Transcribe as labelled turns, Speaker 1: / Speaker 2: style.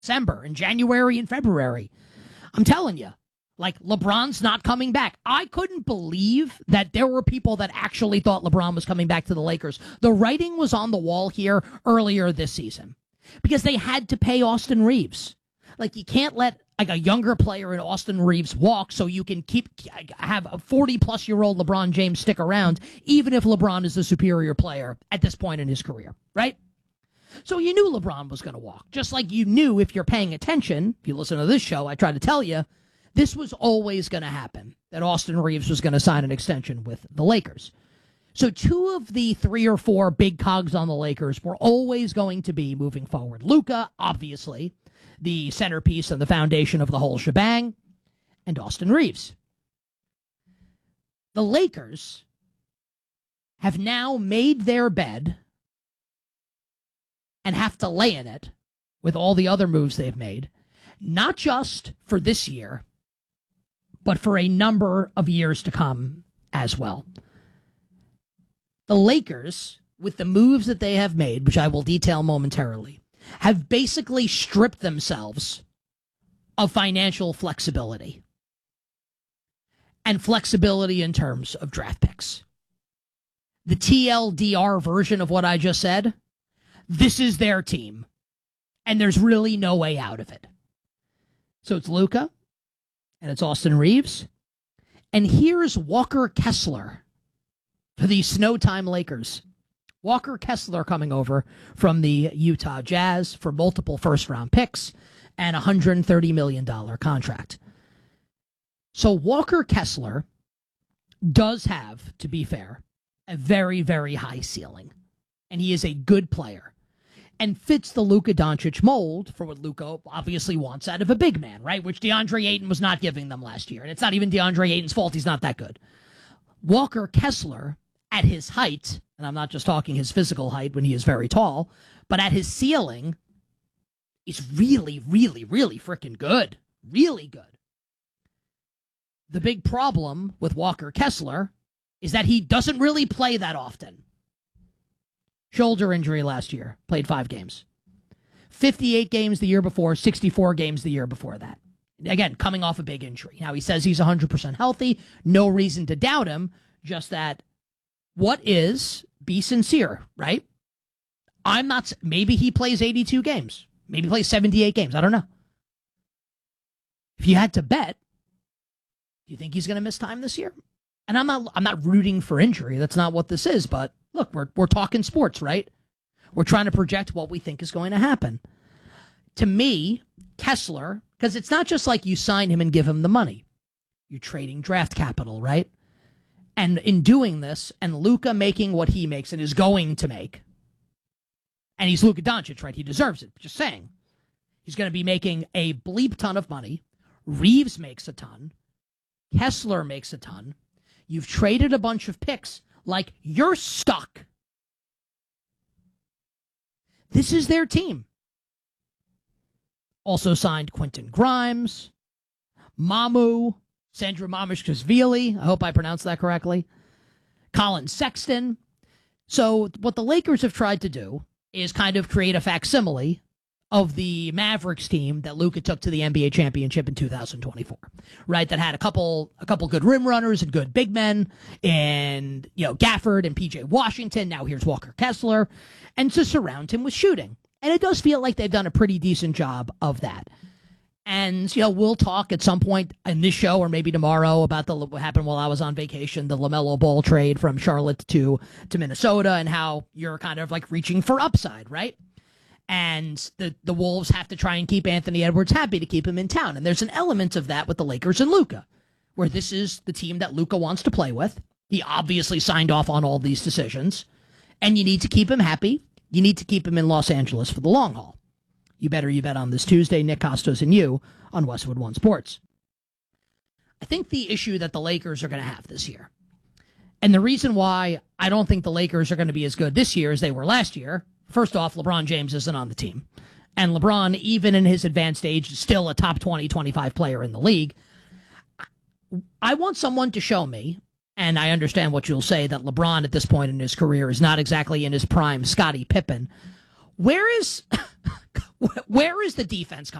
Speaker 1: December and January and February. I'm telling you, like, LeBron's not coming back. I couldn't believe that there were people that actually thought LeBron was coming back to the Lakers. The writing was on the wall here earlier this season because they had to pay Austin Reeves. Like, you can't let like a younger player in Austin Reeves walk so you can have a 40-plus-year-old LeBron James stick around, even if LeBron is the superior player at this point in his career, right? So you knew LeBron was going to walk, just like you knew, if you're paying attention, if you listen to this show, I try to tell you, this was always going to happen, that Austin Reeves was going to sign an extension with the Lakers. So two of the 3 or 4 big cogs on the Lakers were always going to be moving forward. Luka, obviously, the centerpiece and the foundation of the whole shebang, and Austin Reeves. The Lakers have now made their bed and have to lay in it with all the other moves they've made, not just for this year, but for a number of years to come as well. The Lakers, with the moves that they have made, which I will detail momentarily, have basically stripped themselves of financial flexibility and flexibility in terms of draft picks. The TLDR version of what I just said, this is their team, and there's really no way out of it. So it's Luka, and it's Austin Reeves, and here's Walker Kessler for the Snowtime Lakers. Walker Kessler coming over from the Utah Jazz for multiple first-round picks and a $130 million contract. So Walker Kessler does have, to be fair, a very, very high ceiling. And he is a good player and fits the Luka Doncic mold for what Luka obviously wants out of a big man, right? Which DeAndre Ayton was not giving them last year. And it's not even DeAndre Ayton's fault. He's not that good. Walker Kessler, at his height, and I'm not just talking his physical height when he is very tall, but at his ceiling, is really, really, really freaking good. Really good. The big problem with Walker Kessler is that he doesn't really play that often. Shoulder injury last year, played 5 games. 58 games the year before, 64 games the year before that. Again, coming off a big injury. Now, he says he's 100% healthy. No reason to doubt him, just that be sincere, right? I'm not, maybe he plays 82 games. Maybe he plays 78 games. I don't know. If you had to bet, do you think he's going to miss time this year? And I'm not rooting for injury. That's not what this is. But look, we're talking sports, right? We're trying to project what we think is going to happen. To me, Kessler, because it's not just like you sign him and give him the money. You're trading draft capital, right? And in doing this, and Luka making what he makes and is going to make, and he's Luka Doncic, right? He deserves it. Just saying. He's going to be making a bleep ton of money. Reeves makes a ton. Kessler makes a ton. You've traded a bunch of picks. Like, you're stuck. This is their team. Also signed Quentin Grimes, Sandra Mamishkashvili. I hope I pronounced that correctly. Colin Sexton. So what the Lakers have tried to do is kind of create a facsimile of the Mavericks team that Luka took to the NBA championship in 2024, right? That had a couple good rim runners and good big men, and Gafford and PJ Washington. Now here's Walker Kessler, and to surround him with shooting. And it does feel like they've done a pretty decent job of that. And we'll talk at some point in this show or maybe tomorrow about what happened while I was on vacation, the LaMelo Ball trade from Charlotte to Minnesota, and how you're kind of like reaching for upside, right? And the Wolves have to try and keep Anthony Edwards happy to keep him in town. And there's an element of that with the Lakers and Luka, where this is the team that Luka wants to play with. He obviously signed off on all these decisions. And you need to keep him happy. You need to keep him in Los Angeles for the long haul. You bet on this Tuesday. Nick Costos and you on Westwood One Sports. I think the issue that the Lakers are going to have this year, and the reason why I don't think the Lakers are going to be as good this year as they were last year, first off, LeBron James isn't on the team. And LeBron, even in his advanced age, is still a top 20, 25 player in the league. I want someone to show me, and I understand what you'll say, that LeBron at this point in his career is not exactly in his prime Scottie Pippen. Where is Where is the defense